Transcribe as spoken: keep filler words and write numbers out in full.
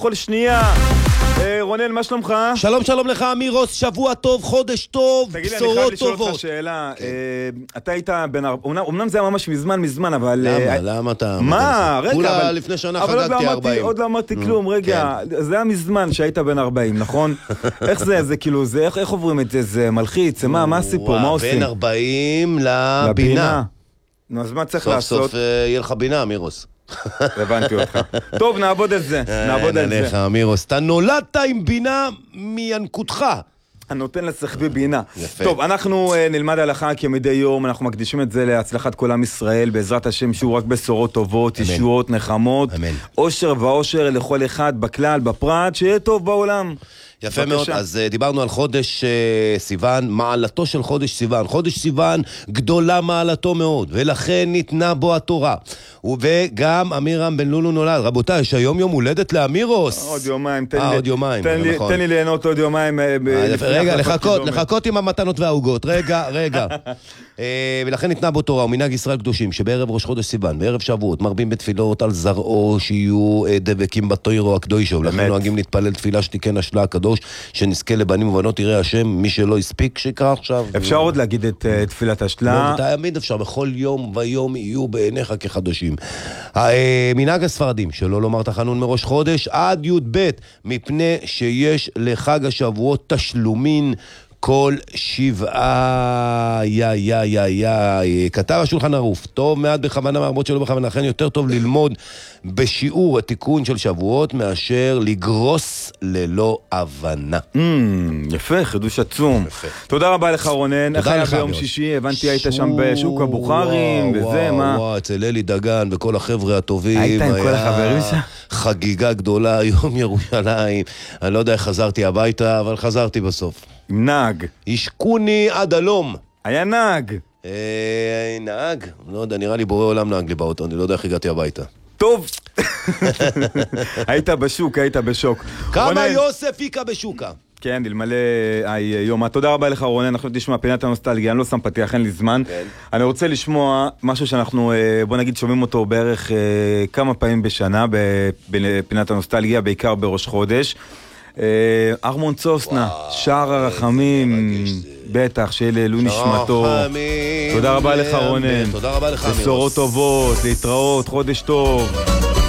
כל שנייה. רונן, מה שלומך? שלום שלום לך אמירוס, שבוע טוב, חודש טוב, בשורות טובות. תגיד לי, אני חייב לשאול אותך שאלה. אתה היית בין... אמנם זה היה ממש מזמן מזמן, אבל... למה? למה אתה... מה? רגע, כולה לפני שנה חגגתי ארבעים. עוד לא אמרתי כלום, רגע. זה היה מזמן שהיית בין ארבעים, נכון? איך זה? זה כאילו, איך עוברים את זה? זה מלחיץ? מה הסיפור? מה עושים? בין ארבעים לבינה. אז מה צריך לעשות? סוף סוף יהיה לך בינה, אמירוס. הבנתי אותך. טוב, נעבוד על זה. נעבוד על זה. עליך, אמירוס. אתה נולדת עם בינה מינקותך. אני נותן לשחבי בינה. טוב, אנחנו נלמד הלכה כמדי יום, אנחנו מקדישים את זה להצלחת כל עם ישראל, בעזרת השם שהוא רק בשורות טובות, ישועות, נחמות, אושר ואושר לכל אחד בכלל, בפרט, שיהיה טוב בעולם. יפה מאוד, אז דיברנו על חודש סיוון, מעלתו של חודש סיוון. חודש סיוון גדולה מעלתו מאוד, ולכן ניתנה בו התורה. וגם אמירם בן לולו נולד. רבותיי, יש היום יום הולדת לאמירוס. עוד יומיים, תן לי. אה, עוד יומיים, נכון. תן לי ליהנות עוד יומיים. רגע, לחכות, לחכות עם המתנות והעוגות. רגע, רגע. ולכן ניתנה בו תורה, ומנהג ישראל קדושים, שבערב ראש חודש סיוון, בערב שבועות, מרבים בתפילות על זרעו, שיהיו דבקים בתוירו הקדושו. ולכן נוהגים להתפלל תפילה שתיקן השלה הקדוש, שנזכה לבנים ובנות יראה השם. מי שלא הספיק שיקרא עכשיו. אפשר עוד להגיד את תפילת השלה? תמיד אפשר, בכל יום ויום יהיו בעיניך כחדשים. מנהג הספרדים, שלא לומר תחנון מראש חודש, עד י' ב', מפני שיש לחג השבועות תשלומין כל שבעה. יא יא יא יא. כתב השולחן ערוך, טוב מעט בכוונה מהרבות שלא בכוונה, לכן יותר טוב ללמוד בשיעור התיקון של שבועות מאשר לגרוס ללא הבנה. יפה, חידוש עצום. תודה רבה לך רונן. איך היה ביום שישי? הבנתי היית שם בשוק הבוכרים וזה, מה? וואו, אצל אלי דגן וכל החבר'ה הטובים. היית עם כל החברים שם? חגיגה גדולה, יום ירושלים. אני לא יודע איך חזרתי הביתה, אבל חזרתי בסוף. עם נהג. השקוני עד הלום. היה נהג. אה, נהג? לא יודע, נראה לי בורא עולם נהג לי באוטו, אני לא יודע איך הגעתי הביתה. טוב. היית בשוק, היית בשוק. כמה יוסף היקה בשוקה. כן, אלמלא היום. תודה רבה לך רונן, אנחנו נשמע פינת הנוסטלגיה, אני לא שם פתיח, אין לי זמן. אני רוצה לשמוע משהו שאנחנו, בוא נגיד, שומעים אותו בערך כמה פעמים בשנה, בפינת הנוסטלגיה, בעיקר בראש חודש. ארמון צוסנה, שער הרחמים, בטח, שאלו נשמתו. תודה רבה לך רונן. תודה רבה לך. בשורות טובות, להתראות, חודש טוב.